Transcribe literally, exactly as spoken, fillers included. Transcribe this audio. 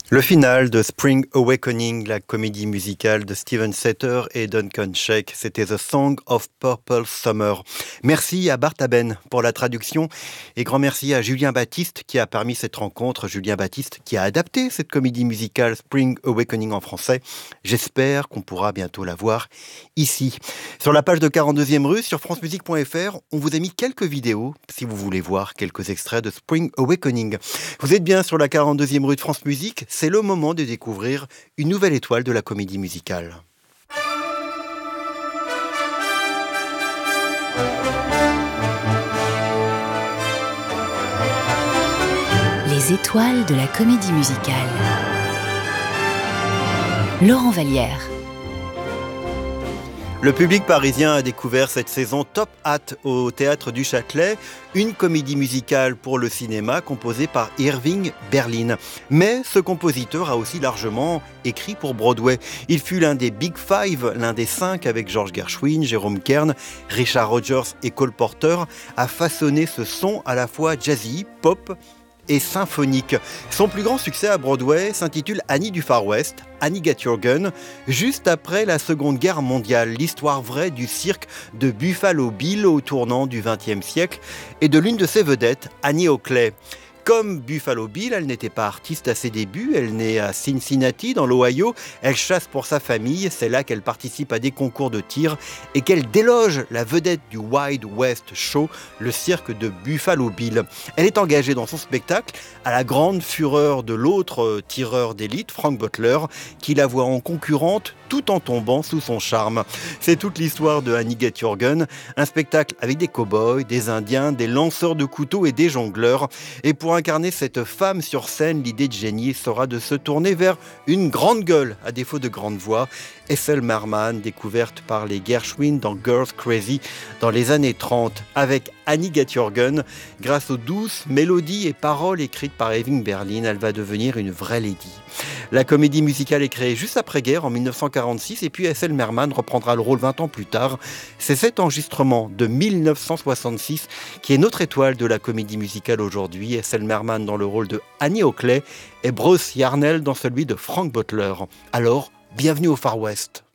Le final de Spring Awakening, la comédie musicale de Steven Setter et Duncan Sheik, c'était The Song of Purple Summer. Merci à Bart Aben pour la traduction et grand merci à Julien Baptiste qui a permis cette rencontre. Julien Baptiste qui a adapté cette comédie musicale Spring Awakening en français. J'espère qu'on pourra bientôt la voir ici. Sur la page de quarante-deuxième rue, sur francemusique point f r, on vous a mis quelques vidéos si vous voulez voir quelques extraits de Spring Awakening. Vous êtes bien sur la quarante-deuxième rue de France Musique. C'est le moment de découvrir une nouvelle étoile de la comédie musicale. Les étoiles de la comédie musicale. Laurent Vallière. Le public parisien a découvert cette saison Top Hat au Théâtre du Châtelet, une comédie musicale pour le cinéma composée par Irving Berlin. Mais ce compositeur a aussi largement écrit pour Broadway. Il fut l'un des Big Five, l'un des cinq avec George Gershwin, Jérôme Kern, Richard Rodgers et Cole Porter, à façonner ce son à la fois jazzy, pop et symphonique. Son plus grand succès à Broadway s'intitule Annie du Far West, Annie Get Your Gun, juste après la Seconde Guerre mondiale, l'histoire vraie du cirque de Buffalo Bill au tournant du vingtième siècle et de l'une de ses vedettes, Annie Oakley. Comme Buffalo Bill, elle n'était pas artiste à ses débuts, elle naît à Cincinnati, dans l'Ohio, elle chasse pour sa famille, c'est là qu'elle participe à des concours de tir et qu'elle déloge la vedette du Wild West Show, le cirque de Buffalo Bill. Elle est engagée dans son spectacle à la grande fureur de l'autre tireur d'élite, Frank Butler, qui la voit en concurrente tout en tombant sous son charme. C'est toute l'histoire de Annie Get Your Gun, un spectacle avec des cow-boys, des indiens, des lanceurs de couteaux et des jongleurs. Et pour incarner cette femme sur scène, l'idée de génie sera de se tourner vers une grande gueule, à défaut de grande voix. Ethel Merman, découverte par les Gershwin dans Girls Crazy dans les années trente, avec Annie Get Your Gun. Grâce aux douces mélodies et paroles écrites par Irving Berlin, elle va devenir une vraie lady. La comédie musicale est créée juste après-guerre, en dix-neuf cent quarante-six, et puis Ethel Merman reprendra le rôle vingt ans plus tard. C'est cet enregistrement de dix-neuf cent soixante-six qui est notre étoile de la comédie musicale aujourd'hui. Ethel Merman dans le rôle de Annie Oakley et Bruce Yarnell dans celui de Frank Butler. Alors, bienvenue au Far West.